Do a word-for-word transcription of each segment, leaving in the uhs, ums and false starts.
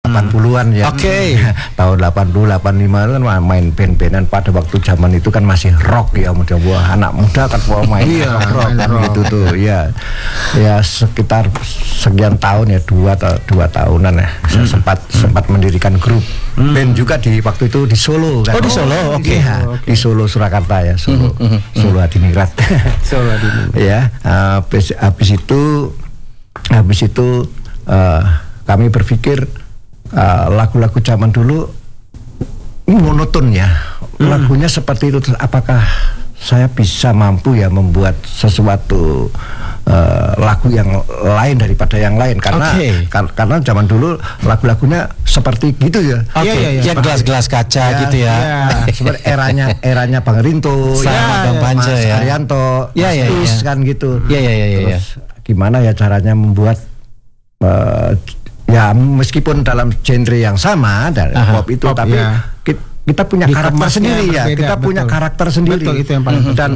delapan puluhan ya. Oke. Okay. Tahun delapan puluh, delapan puluh lima kan main band-bandan pada waktu zaman itu kan masih rock ya, mudah wah anak muda kan mau main iya, rock kan rock. gitu tuh ya. Ya sekitar sekian tahun ya, dua dua tahunan ya. Saya hmm. sempat hmm. sempat mendirikan grup hmm. band juga di waktu itu di Solo kan. Oh, di Solo. Oke. Okay. Ya, okay. Di Solo Surakarta ya, Solo. Hmm. Solo Adiningrat. Solo Adiningrat. Ya, habis habis itu habis itu uh, kami berpikir Uh, lagu-lagu zaman dulu ini monoton ya, hmm. lagunya seperti itu. Terus apakah saya bisa mampu ya membuat sesuatu uh, lagu yang lain daripada yang lain? Karena okay. kar karena zaman dulu lagu-lagunya seperti gitu ya. Oke, okay. ya, ya, ya, gelas-gelas kaca ya, gitu ya. ya. Seperti eranya eranya Bang Rinto, ya, Bang Pance Mas ya, Haryanto, ya, ya, Is ya. kan gitu. Ya, ya, ya, ya, Terus ya. Gimana ya caranya membuat uh, ya meskipun dalam genre yang sama dari Aha, pop itu, pop, tapi ya. kita punya karakter sendiri ya, berbeda, kita betul. punya karakter sendiri. Betul, itu yang paling dan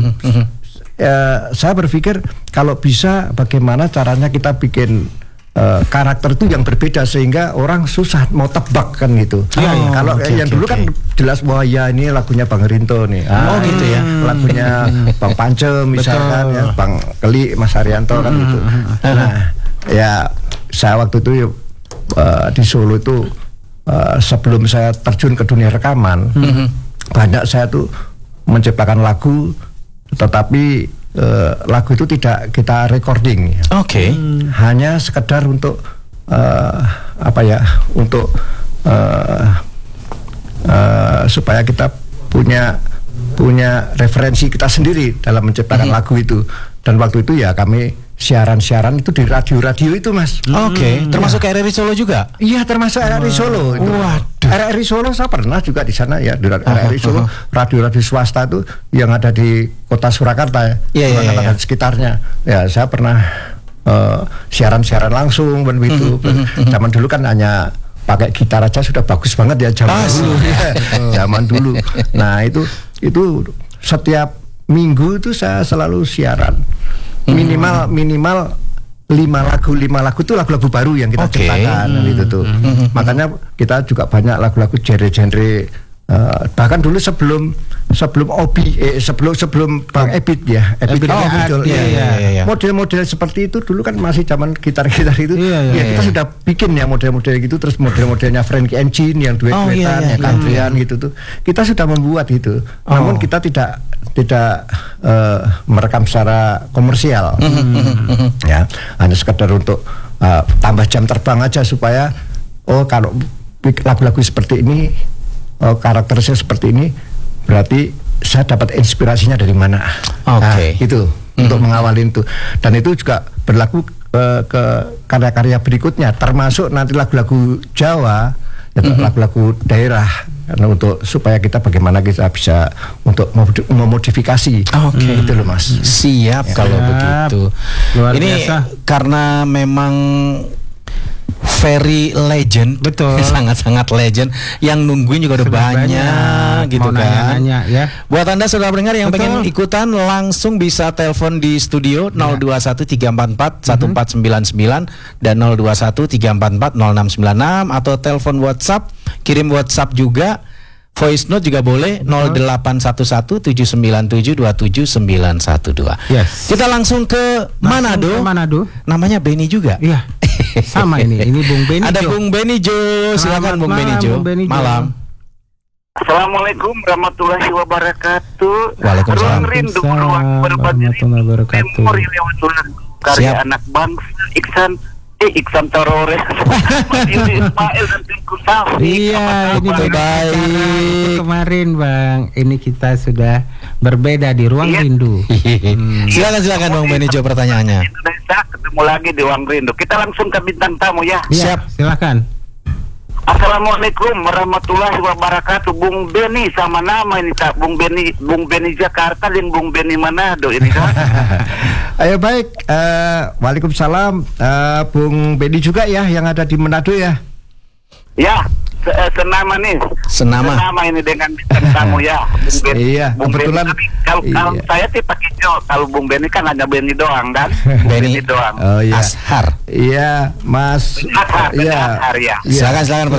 uh, saya berpikir kalau bisa bagaimana caranya kita bikin uh, karakter itu yang berbeda sehingga orang susah mau tebak kan gitu. Oh, ya. Kalau okay, yang okay, dulu okay. kan jelas bahwa ya ini lagunya Bang Rinto nih. Ah, oh gitu ya. Lagunya Bang Pance misalkan ya, Bang Keli, Mas Haryanto kan gitu. Nah, ya saya waktu itu Uh, di Solo itu uh, sebelum saya terjun ke dunia rekaman, mm-hmm. banyak saya tuh menciptakan lagu, tetapi uh, lagu itu tidak kita recording. Oke. Okay. Hmm, hanya sekedar untuk uh, apa ya, untuk uh, uh, supaya kita punya punya referensi kita sendiri dalam menciptakan mm-hmm. lagu itu. Dan waktu itu ya kami siaran-siaran itu di radio-radio itu, Mas. Oke, okay. hmm, termasuk ya. R R I Solo juga? Iya, termasuk R R I Solo itu. Waduh. R R I Solo saya pernah juga di sana ya, di R R I Solo, radio-radio swasta itu yang ada di kota Surakarta ya, yeah, yeah, yeah, dan sekitarnya. Ya, saya pernah uh, siaran-siaran langsung begitu. Mm-hmm. Zaman dulu kan hanya pakai gitar aja sudah bagus banget ya zaman Pas. dulu. Zaman dulu. Nah, itu itu setiap minggu itu saya selalu siaran. Minimal minimal lima lagu lima lagu itu lagu-lagu baru yang kita okay. ciptakan hmm. itu tuh. Hmm. Makanya kita juga banyak lagu-lagu genre-genre uh, bahkan dulu sebelum sebelum Obi eh, sebelum sebelum Bang Ebit ya, Ebit oh, muncul. Iya, iya, iya, iya. Model-model seperti itu dulu kan masih zaman gitar-gitar itu. Iya, iya, ya kita iya. sudah bikin ya model-model gitu, terus model-modelnya Frankie Engine yang duet-duetan, oh, iya, iya, yang country-an gitu tuh. Kita sudah membuat itu. Oh. Namun kita tidak tidak uh, merekam secara komersial. Mm-hmm. Ya, hanya sekedar untuk uh, tambah jam terbang aja supaya oh kalau lagu-lagu seperti ini, oh, karakternya seperti ini, berarti saya dapat inspirasinya dari mana. Oke. Okay. Nah, itu mm-hmm. untuk mengawali itu. Dan itu juga berlaku uh, ke karya-karya berikutnya, termasuk nanti lagu-lagu Jawa, mm-hmm. lagu-lagu daerah. Karena untuk supaya kita bagaimana kita bisa untuk memodifikasi. Oke, okay. Itu loh, Mas. Siap ya, kalau begitu. Luar ini biasa. Karena memang very legend, betul, sangat-sangat legend. Yang nungguin juga udah banyak, banyak, gitu mau kan. Nanya-nanya, ya. Buat Anda saudara pendengar yang betul. pengen ikutan, langsung bisa telepon di studio ya. nol dua satu tiga empat empat satu empat sembilan sembilan dan nol dua satu tiga empat empat nol enam sembilan enam atau telepon WhatsApp, kirim WhatsApp juga. Voice note juga boleh nol delapan satu satu tujuh sembilan tujuh dua tujuh sembilan satu dua. Yes. Kita langsung ke langsung Manado. Ke Manado. Namanya Benny juga. Iya. Sama ini. Ini Bung Benny. Ada Jo. Bung Benny Jo. Silakan Bung Benny Jo. Malam. Assalamualaikum warahmatullahi wabarakatuh. Waalaikumsalam. Ruang rindu ruang berbagi memori lewat karya anak bangsa Iksan Eh, Iksan Torores, Ismail dan Tengku Safi. Iya, ini betul baik. Kemarin Bang, ini kita sudah berbeda di Ruang iya. Rindu. hmm. Silakan silakan Bang Benny Jo pertanyaannya. Indonesia ketemu lagi di Ruang Rindu. Kita langsung ke bintang tamu ya. Siap, silakan. Assalamualaikum warahmatullahi wabarakatuh. Bung Benny sama nama ini tak Bung Benny, Bung Benny Jakarta dan Bung Benny Manado ini kan. Ayo baik, uh, waalaikumsalam, uh, Bung Benny juga ya yang ada di Manado ya. Ya, se senama nih. Senama. Senama ini dengan bintang tamu ya. Bung Benny. Iya, Bung kebetulan. Benny, kalau iya. kalau saya sih pakai Jo, kalau Bung Benny kan hanya Benny doang kan. Benny doang. Oh iya. Ashar. Iya, Mas. Ashar, Iya. Ashar ya. Silakan silakan.